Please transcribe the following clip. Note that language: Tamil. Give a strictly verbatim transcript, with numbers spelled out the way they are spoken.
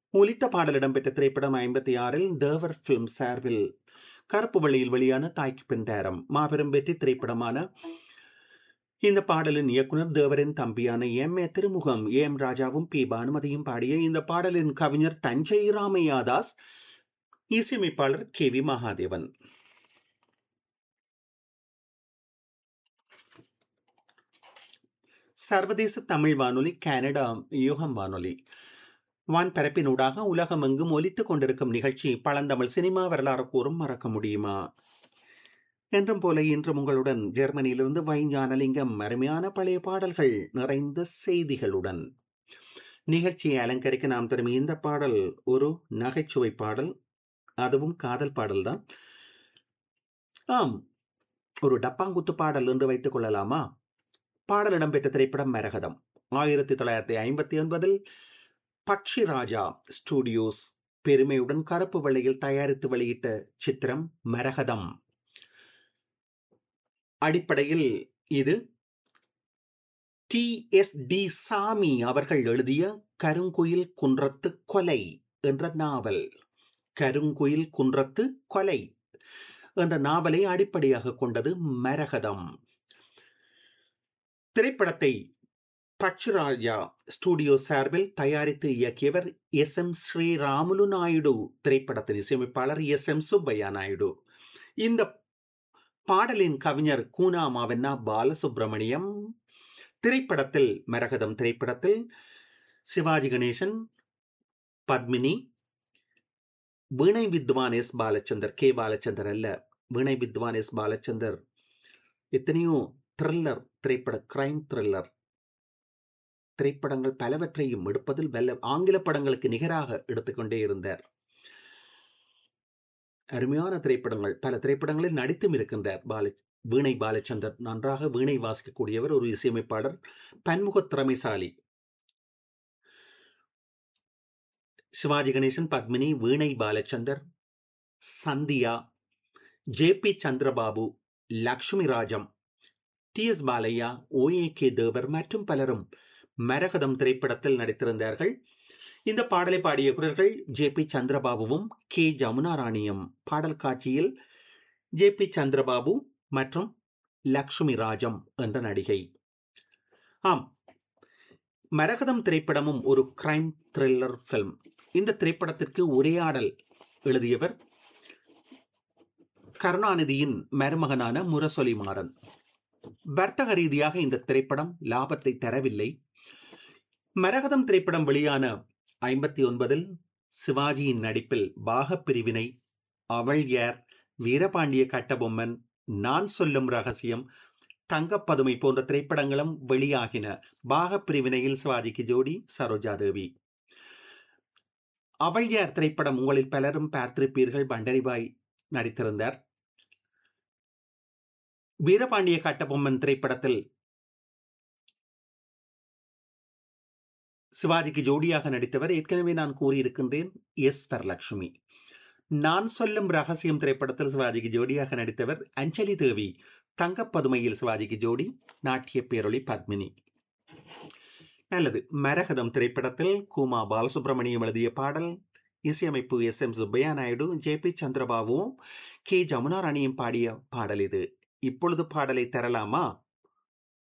ஒலித்த பாடல் இடம்பெற்ற திரைப்படம் ஐம்பத்தி ஆறில் தேவர் பிலிம் சார்பில் கருப்பு வெள்ளியில் வெளியான தாய்க்கு பின் நேரம் மாபெரும் வெற்றி திரைப்படமான இந்த பாடலின் இயக்குனர் தேவரின் தம்பியான M A Thirumugam A M ராஜாவும் பி பானுமதியும் பாடிய இந்த பாடலின் கவிஞர் தஞ்சை ராமையாதாஸ், இசையமைப்பாளர் கே வி மகாதேவன். சர்வதேச தமிழ் வானொலி, கனடா யுகம் வானொலி வான்பரப்பினூடாக உலகமெங்கும் ஒலித்துக் கொண்டிருக்கும் நிகழ்ச்சி பழந்தமிழ் சினிமா வரலாறு கூறும் மறக்க முடியுமா. என்றும் போல இன்றும் உங்களுடன் ஜெர்மனியிலிருந்து வைஞானலிங்கம் அருமையான பழைய பாடல்கள் நிறைந்த செய்திகளுடன் நிகழ்ச்சியை அலங்கரிக்க நாம் தரும் இந்த பாடல் ஒரு நகைச்சுவை பாடல், அதுவும் காதல் பாடல்தான். ஆம், ஒரு டப்பாங்குத்து பாடல் என்று வைத்துக் கொள்ளலாமா? பாடல் இடம்பெற்ற திரைப்படம் மரகதம். ஆயிரத்தி தொள்ளாயிரத்தி ஐம்பத்தி ஒன்பதில் பக்ஷி ராஜா ஸ்டுடியோஸ் பெருமையுடன் கருப்பு வெள்ளையில் தயாரித்து வெளியிட்ட சித்திரம் மரகதம். அடிப்படையில் இது டி எஸ் டி சாமி அவர்கள் எழுதிய கருங்குயில் குன்றத்து கொலை என்ற நாவல். கருங்குயில் குன்றத்து கொலை என்ற நாவலை அடிப்படையாக கொண்டது மரகதம். திரைப்படத்தை பக்ஷிராஜா ஸ்டுடியோ சார்பில் தயாரித்து இயக்கியவர் எஸ் எம் ஸ்ரீராமுலு நாயுடு. திரைப்படத்தின் இசையமைப்பாளர் எஸ் எம் சுப்பையா நாயுடு. இந்த பாடலின் கவிஞர் கூனாமாவென்னா பாலசுப்ரமணியம். திரைப்படத்தில் மரகதம் திரைப்படத்தில் சிவாஜி கணேசன், பத்மினி, வீணை வித்வான் எஸ் பாலச்சந்தர், கே பாலச்சந்தர் அல்ல, வீணை வித்வான் எஸ் பாலச்சந்தர் எத்தனையோ த்ரில்லர் திரைப்பட, கிரைம் த்ரில்லர் திரைப்படங்கள் பலவற்றையும் எடுப்பதில் வல்ல, ஆங்கில படங்களுக்கு நிகராக எடுத்துக்கொண்டே இருந்தார். அருமையான திரைப்படங்கள், பல திரைப்படங்களில் நடித்தும் இருக்கின்றார். பால வீணை பாலச்சந்தர் நன்றாக வீணை வாசிக்கக்கூடியவர், ஒரு இசையமைப்பாளர், பன்முக திறமைசாலி. சிவாஜி கணேசன், பத்மினி, வீணை Balachander, Sandhya, J P Chandrababu, Lakshmi Rajam, D S Balaiah, O A K தேவர் மற்றும் பலரும் மரகதம் திரைப்படத்தில் நடித்திருந்தார்கள். இந்த பாடலை பாடிய குரல்கள் ஜே பி சந்திரபாபுவும் கே ஜமுனா ராணியும். பாடல் காட்சியில் ஜே பி சந்திரபாபு மற்றும் லக்ஷ்மி ராஜம் என்ற நடிகை. ஆம், மரகதம் திரைப்படமும் ஒரு கிரைம் த்ரில்லர் பிலிம். இந்த திரைப்படத்திற்கு உரையாடல் எழுதியவர் கருணாநிதியின் மருமகனான முரசொலி மாறன். வர்த்தக ரீதியாக இந்த திரைப்படம் லாபத்தை தரவில்லை. மரகதம் திரைப்படம் வெளியான ஐம்பத்தி ஒன்பதில் சிவாஜியின் நடிப்பில் பாகப்பிரிவினை, அவள் யார், வீரபாண்டிய கட்டபொம்மன், நான் சொல்லும் ரகசியம், தங்கப்பதுமை போன்ற திரைப்படங்களும் வெளியாகின. பாகப்பிரிவினையில் சிவாஜிக்கு ஜோடி சரோஜா தேவி. அவள் யார் திரைப்படம் உங்களில் பலரும் பார்த்திருப்பீர்கள், பண்டரிபாய் நடித்திருந்தார். வீரபாண்டிய கட்டபொம்மன் திரைப்படத்தில் சிவாஜிக்கு ஜோடியாக நடித்தவர் ஏற்கனவே நான் கூறியிருக்கின்றேன், எஸ் வரலட்சுமி. நான் சொல்லும் ரகசியம் திரைப்படத்தில் சிவாஜிக்கு ஜோடியாக நடித்தவர் அஞ்சலி தேவி. தங்கப்பதுமையில் சிவாஜிக்கு ஜோடி நாட்டிய பேரொளி பத்மினி. நல்லது. மரகதம் திரைப்படத்தில் கூமா பாலசுப்ரமணியம் எழுதிய பாடல், இசையமைப்பு S M Subbaiah Naidu, J P சந்திரபாபுவும் K Jamuna ராணியும் பாடிய பாடல் இது. இப்பொழுது பாடலை தரலாமா?